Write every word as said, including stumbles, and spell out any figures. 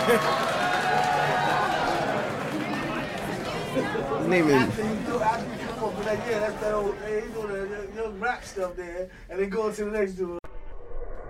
Name it. After you do, after you come up with that, yeah, that's that old, hey, he's doing that young rap stuff there, and then go to the next dude.